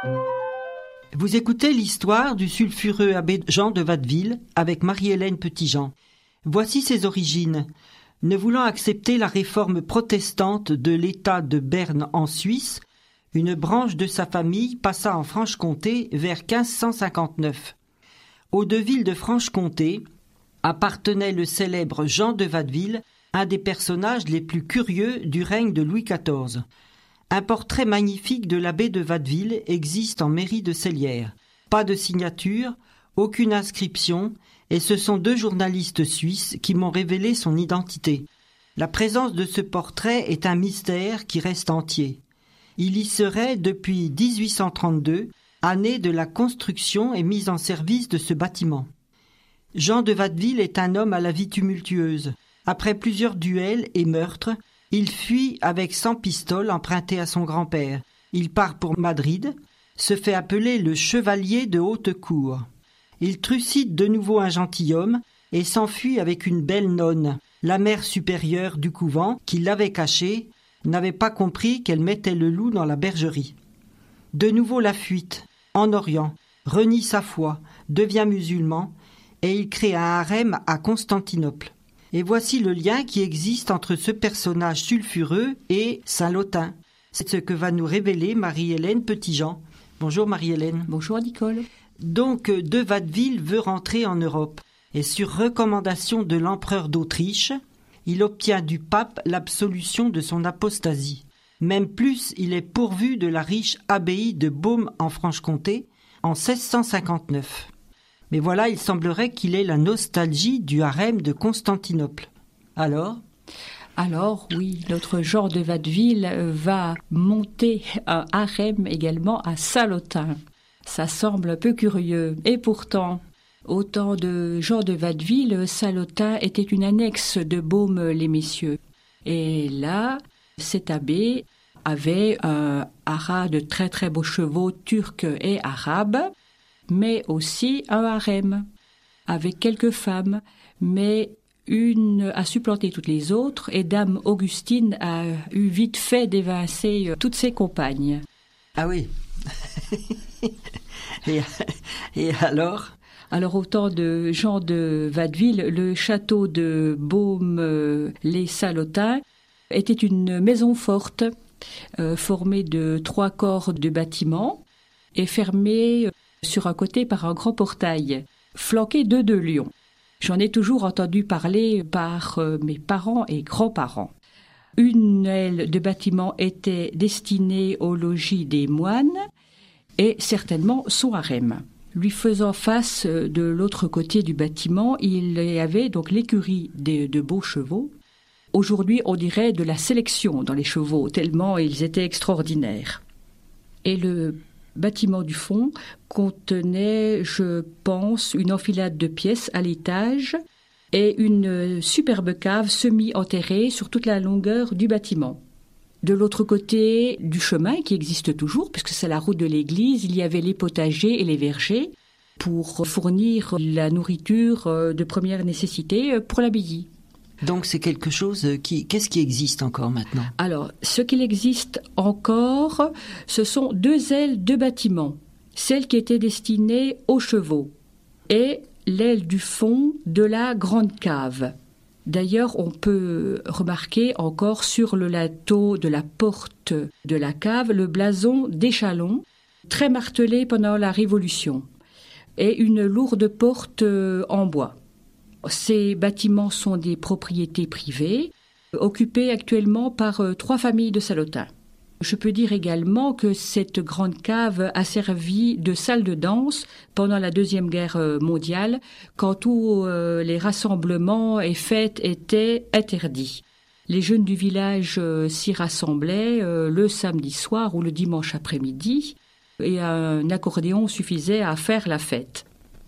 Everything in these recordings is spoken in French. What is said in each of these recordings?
Vous écoutez l'histoire du sulfureux abbé Jean de Watteville avec Marie-Hélène Petitjean. Voici ses origines. Ne voulant accepter la réforme protestante de l'État de Berne en Suisse, une branche de sa famille passa en Franche-Comté vers 1559. Aux Deville de Franche-Comté appartenait le célèbre Jean de Watteville, un des personnages les plus curieux du règne de Louis XIV. Un portrait magnifique de l'abbé de Watteville existe en mairie de Cellières. Pas de signature, aucune inscription, et ce sont 2 journalistes suisses qui m'ont révélé son identité. La présence de ce portrait est un mystère qui reste entier. Il y serait depuis 1832, année de la construction et mise en service de ce bâtiment. Jean de Watteville est un homme à la vie tumultueuse. Après plusieurs duels et meurtres, il fuit avec 100 pistoles empruntées à son grand-père. Il part pour Madrid, se fait appeler le chevalier de haute cour. Il trucide de nouveau un gentilhomme et s'enfuit avec une belle nonne. La mère supérieure du couvent, qui l'avait cachée, n'avait pas compris qu'elle mettait le loup dans la bergerie. De nouveau la fuite, en Orient, renie sa foi, devient musulman, et il crée un harem à Constantinople. Et voici le lien qui existe entre ce personnage sulfureux et Saint-Lotin. C'est ce que va nous révéler Marie-Hélène Petitjean. Bonjour Marie-Hélène. Bonjour Nicole. Donc, de Watteville veut rentrer en Europe. Et sur recommandation de l'empereur d'Autriche, il obtient du pape l'absolution de son apostasie. Même plus, il est pourvu de la riche abbaye de Baume en Franche-Comté en 1659. Mais voilà, il semblerait qu'il ait la nostalgie du harem de Constantinople. Alors, oui, notre Jean de Watteville va monter un harem également à Saint-Lotin. Ça semble un peu curieux. Et pourtant, au temps de Jean de Watteville, Saint-Lotin était une annexe de Baume-les-Messieurs. Et là, cet abbé avait un haras de très très beaux chevaux turcs et arabes, mais aussi un harem, avec quelques femmes, mais une a supplanté toutes les autres, et Dame Augustine a eu vite fait d'évincer toutes ses compagnes. Ah oui. et alors ? Alors, au temps de Jean de Watteville, le château de Baume-les-Saint-Lotin était une maison forte, formée de 3 corps de bâtiments et fermée sur un côté par un grand portail, flanqué de 2 lions. J'en ai toujours entendu parler par mes parents et grands-parents. Une aile de bâtiment était destinée au logis des moines et certainement son harem. Lui faisant face de l'autre côté du bâtiment, il y avait donc l'écurie de beaux chevaux. Aujourd'hui, on dirait de la sélection dans les chevaux, tellement ils étaient extraordinaires. Et le bâtiment du fond contenait, je pense, une enfilade de pièces à l'étage et une superbe cave semi-enterrée sur toute la longueur du bâtiment. De l'autre côté du chemin, qui existe toujours, puisque c'est la route de l'église, il y avait les potagers et les vergers pour fournir la nourriture de première nécessité pour l'abbaye. Donc c'est quelque chose qu'est-ce qui existe encore maintenant ? Alors, ce qu'il existe encore, ce sont 2 ailes de bâtiment. Celle qui était destinée aux chevaux et l'aile du fond de la grande cave. D'ailleurs, on peut remarquer encore sur le linteau de la porte de la cave le blason d'Échalon, très martelé pendant la Révolution, et une lourde porte en bois. Ces bâtiments sont des propriétés privées, occupées actuellement par 3 familles de Saint-Lotin. Je peux dire également que cette grande cave a servi de salle de danse pendant la Deuxième Guerre mondiale, quand tous les rassemblements et fêtes étaient interdits. Les jeunes du village s'y rassemblaient le samedi soir ou le dimanche après-midi, et un accordéon suffisait à faire la fête.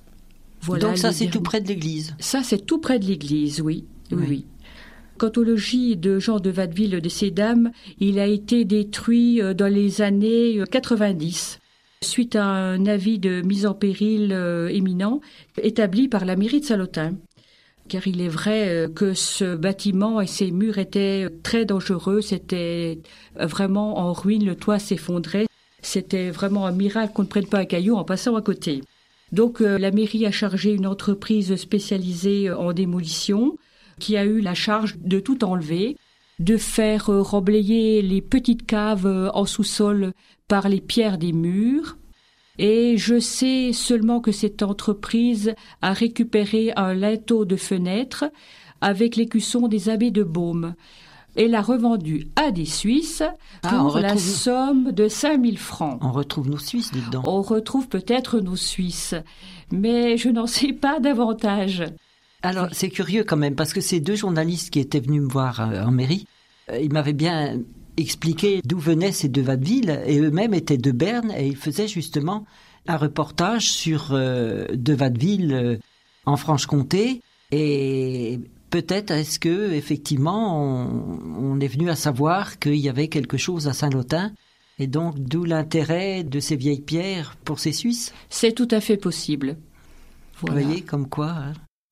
Voilà. Donc ça, c'est tout près de l'église ? Ça, c'est tout près de l'église, oui. Oui. Quant au logis de Jean de Watteville de ces dames, il a été détruit dans les années 90, suite à un avis de mise en péril imminent établi par la mairie de Saint-Lotin. Car il est vrai que ce bâtiment et ses murs étaient très dangereux, c'était vraiment en ruine, le toit s'effondrait. C'était vraiment un miracle qu'on ne prenne pas un caillou en passant à côté. Donc la mairie a chargé une entreprise spécialisée en démolition qui a eu la charge de tout enlever, de faire remblayer les petites caves en sous-sol par les pierres des murs. Et je sais seulement que cette entreprise a récupéré un linteau de fenêtre avec l'écusson des abbés de Beaume. Et l'a revendu à des Suisses pour la somme de 5 000 francs. On retrouve nos Suisses dedans. On retrouve peut-être nos Suisses, mais je n'en sais pas davantage. Alors, c'est curieux quand même, parce que ces 2 journalistes qui étaient venus me voir en mairie, ils m'avaient bien expliqué d'où venaient ces 2 Watteville, et eux-mêmes étaient de Berne, et ils faisaient justement un reportage sur 2 Watteville en Franche-Comté, et peut-être est-ce que effectivement on est venu à savoir qu'il y avait quelque chose à Saint-Lothain, et donc d'où l'intérêt de ces vieilles pierres pour ces Suisses. C'est tout à fait possible. Voilà. Vous voyez, comme quoi. Hein.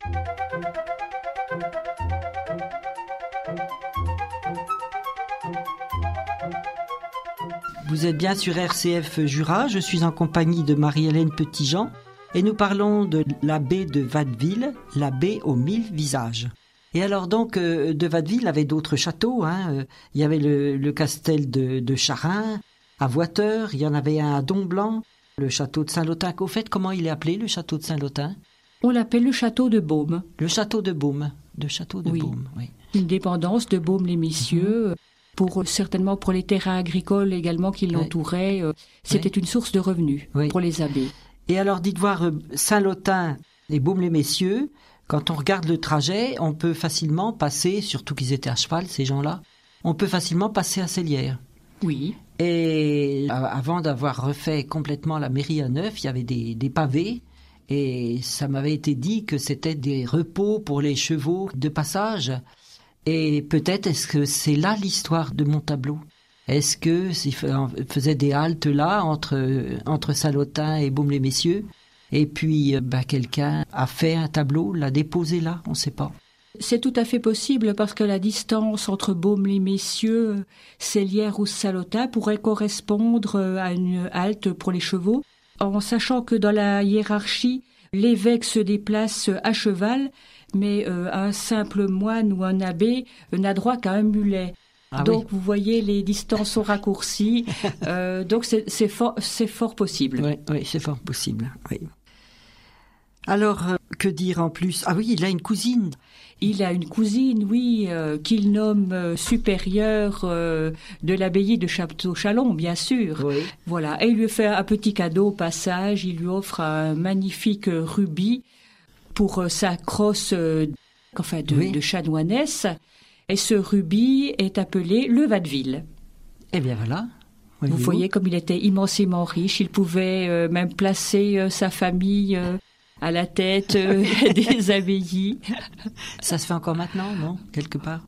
Vous êtes bien sur RCF Jura, je suis en compagnie de Marie-Hélène Petitjean et nous parlons de l'abbé de Watteville, l'abbé aux 1000 visages. Et alors donc, de Watteville avait d'autres châteaux, hein. Il y avait le castel de Charin, à Voiteur, il y en avait un à Domblanc, le château de Saint-Lothain. Au fait, comment il est appelé, le château de Saint-Lothain ? On l'appelle le château de Beaume. Le château de Beaume, Beaume, oui. Une dépendance de Beaume-les-Messieurs, certainement pour les terrains agricoles également qui l'entouraient. C'était une source de revenus pour les abbés. Et alors, dites voir, Saint-Lothain et Beaume-les-Messieurs, quand on regarde le trajet, on peut facilement passer, surtout qu'ils étaient à cheval, ces gens-là, on peut facilement passer à Célières. Oui. Et avant d'avoir refait complètement la mairie à neuf, il y avait des pavés. Et ça m'avait été dit que c'était des repos pour les chevaux de passage. Et peut-être, est-ce que c'est là l'histoire de mon tableau ? Est-ce que s'il faisait des haltes là, entre Saint-Lothain et Beaume-les-Messieurs, et puis quelqu'un a fait un tableau, l'a déposé là, on ne sait pas. C'est tout à fait possible parce que la distance entre Beaume-les-Messieurs, Célières ou Saint-Lothain pourrait correspondre à une halte pour les chevaux, en sachant que dans la hiérarchie, l'évêque se déplace à cheval, mais un simple moine ou un abbé n'a droit qu'à un mulet. Donc vous voyez, les distances sont raccourcies, donc c'est fort possible. Oui, c'est fort possible, oui. Alors, que dire en plus ? Ah oui, il a une cousine. Il a une cousine, oui, qu'il nomme supérieure de l'abbaye de Château-Chalon, bien sûr. Oui. Voilà, et il lui fait un petit cadeau au passage. Il lui offre un magnifique rubis pour sa crosse de chanoinesse. Et ce rubis est appelé le Watteville. Eh bien voilà. Vous voyez comme il était immensément riche. Il pouvait même placer sa famille à la tête des abbayes. Ça se fait encore maintenant, non ? Quelque part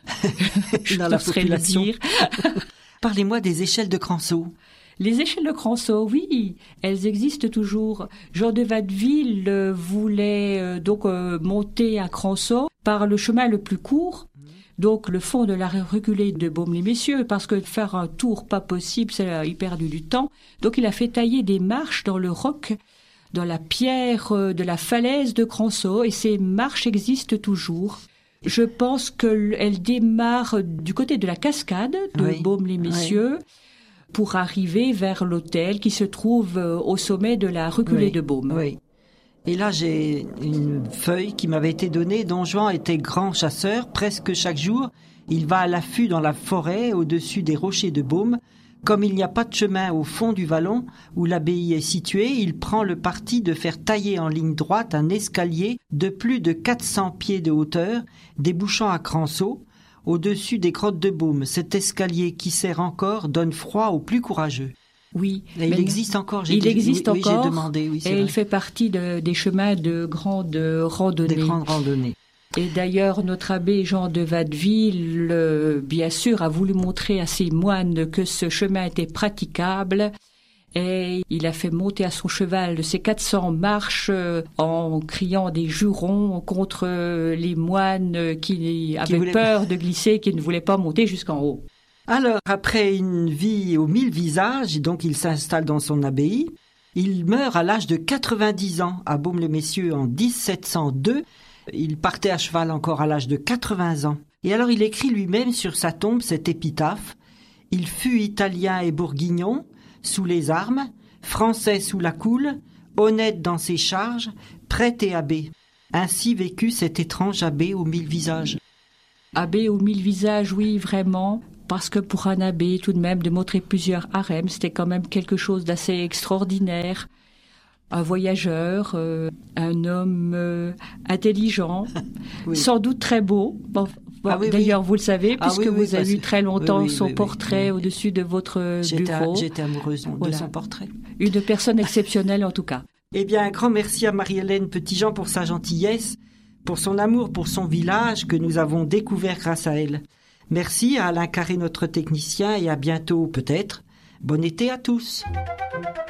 dans la population. Le dire. Parlez-moi des échelles de Cranceau. Les échelles de Cranceau, oui, elles existent toujours. Jean de Watteville voulait monter à Cranceau par le chemin le plus court. Donc le fond de la reculée de Beaume-les-Messieurs, parce que faire un tour pas possible, ça a perdu du temps. Donc il a fait tailler des marches dans le roc, dans la pierre de la falaise de Cranceau, et ces marches existent toujours. Je pense qu'elles démarrent du côté de la cascade de Beaume-les-Messieurs pour arriver vers l'hôtel qui se trouve au sommet de la reculée de Beaume. Oui. Et là, j'ai une feuille qui m'avait été donnée. Don Juan était grand chasseur. Presque chaque jour, il va à l'affût dans la forêt, au-dessus des rochers de Beaume. Comme il n'y a pas de chemin au fond du vallon où l'abbaye est située, il prend le parti de faire tailler en ligne droite un escalier de plus de 400 pieds de hauteur, débouchant à Cranceau, au-dessus des grottes de Beaume. Cet escalier qui sert encore donne froid aux plus courageux. Oui, il existe encore. Il existe encore. J'ai demandé, oui, c'est vrai. Il fait partie des chemins de grande randonnée. Des grandes randonnées. Et d'ailleurs, notre abbé Jean de Watteville, bien sûr, a voulu montrer à ses moines que ce chemin était praticable. Et il a fait monter à son cheval ses 400 marches en criant des jurons contre les moines qui avaient peur de glisser, qui ne voulaient pas monter jusqu'en haut. Alors, après une vie aux 1000 visages, donc il s'installe dans son abbaye. Il meurt à l'âge de 90 ans à Baume-les-Messieurs en 1702. Il partait à cheval encore à l'âge de 80 ans. Et alors il écrit lui-même sur sa tombe cette épitaphe. « Il fut italien et bourguignon, sous les armes, français sous la coule, honnête dans ses charges, prêtre et abbé. Ainsi vécut cet étrange abbé aux 1000 visages. » Abbé aux 1000 visages, oui, vraiment. Parce que pour un abbé, tout de même, de montrer plusieurs harems, c'était quand même quelque chose d'assez extraordinaire. Un voyageur, un homme intelligent, oui. Sans doute très beau. Bon, oui, d'ailleurs, oui. Vous le savez, puisque vous avez eu très longtemps son portrait au-dessus de votre bureau. J'étais amoureuse de son portrait. Une personne exceptionnelle, en tout cas. Eh bien, un grand merci à Marie-Hélène Petitjean pour sa gentillesse, pour son amour pour son village que nous avons découvert grâce à elle. Merci à Alain Carré, notre technicien, et à bientôt peut-être. Bon été à tous.